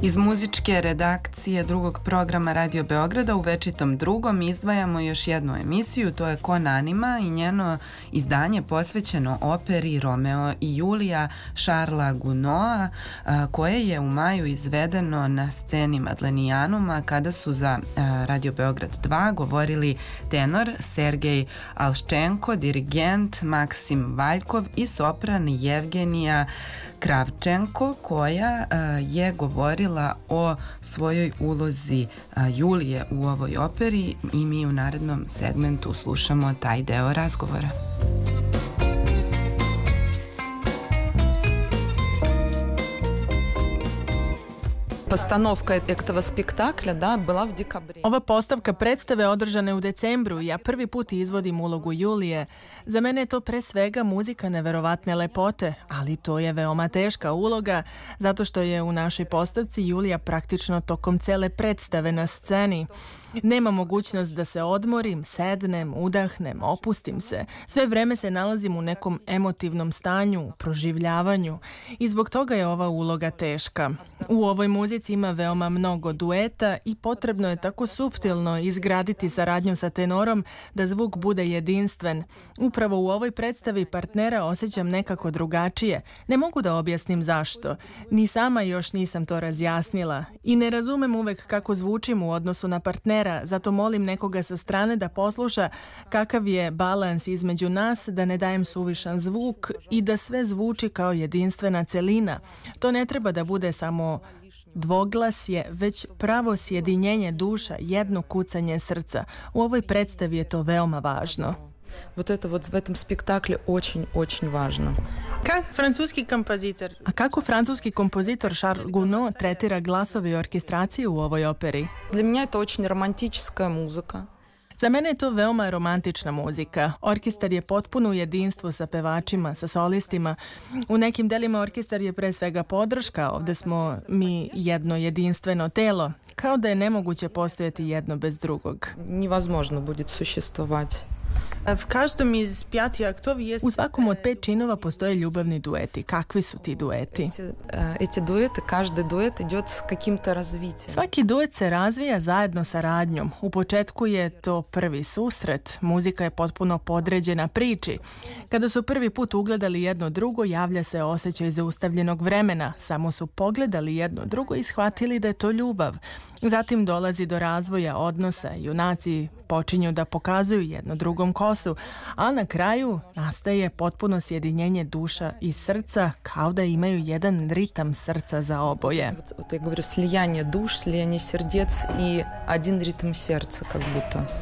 Iz muzičke redakcije drugog programa Radio Beograda u večitom drugom izdvajamo još jednu emisiju, to je Con Anima i njeno izdanje posvećeno operi Romeo i Julija Šarla Gounoa, koje je u maju izvedeno na sceni Madlenijanuma kada su za Radio Beograd 2 govorili tenor Sergej Alščenko, dirigent Maksim Valjkov i sopran Jevgenija Kravčenko, koja je govorila o svojoj ulozi Julije u ovoj operi i mi u narednom segmentu slušamo taj deo razgovora. Постановка этого спектакля, да, была в декабре. Ova postavka predstave održane u decembru. Ja prvi put izvodim ulogu Julije. Za mene je to pre svega muzika neverovatne lepote, ali to je veoma teška uloga, zato što je u našoj postavci Julija praktično tokom cele predstave na sceni. Nema mogućnost da se odmorim, sednem, udahnem, opustim se. Sve vreme se nalazim u nekom emotivnom stanju, proživljavanju i zbog toga je ova uloga teška. U ovoj muzici ima veoma mnogo dueta i potrebno je tako suptilno izgraditi saradnju sa tenorom da zvuk bude jedinstven. Upravo u ovoj predstavi partnera osjećam nekako drugačije. Ne mogu da objasnim zašto. Ni sama još nisam to razjasnila i ne razumem uvek kako zvučim u odnosu na partnera. Zato molim nekoga sa strane da posluša kakav je balans između nas, da ne dajem suvišan zvuk i da sve zvuči kao jedinstvena celina. To ne treba da bude samo dvoglasje, već pravo sjedinjenje duša, jedno kucanje srca. U ovoj predstavi je to veoma važno. Вот это вот в этом спектакле очень-очень важно. A kako francuski kompozitor Charles Gounod tretira glasove i orkestraciju u ovoj operi? Для меня это очень романтическая музыка. Za mene je to veoma romantična muzika. Orkestar je potpuno u jedinstvu sa pevačima, sa solistima. U nekim delima orkestar je pre svega podrška, ovde smo mi jedno jedinstveno telo, kao da je nemoguće postojati jedno bez drugog. Невозможно будет существовать. U svakom od 5 činova postoje ljubavni dueti. Kakvi su ti dueti? Эти дуэты, каждый дуэт идет с каким-то развитием. Svaki duet se razvija zajedno sa radnjom. U početku je to prvi susret. Muzika je potpuno podređena priči. Kada su prvi put ugledali jedno drugo, javlja se osjećaj zaustavljenog vremena. Samo su pogledali jedno drugo i shvatili da je to ljubav. Zatim dolazi do razvoja odnosa. Junaci počinju da pokazuju jedno drugom kosu, a na kraju nastaje potpuno sjedinjenje duša i srca, kao da imaju jedan ritam srca za oboje. Вот я говорю, слияние душ, слияние сердец и один ритм сердца, как будто.